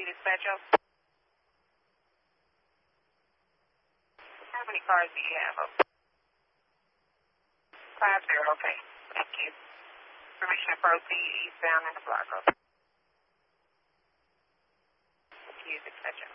dispatcher. How many cars do you have? 50, okay. Thank you. Permission to proceed eastbound in the block. Thank you, dispatcher.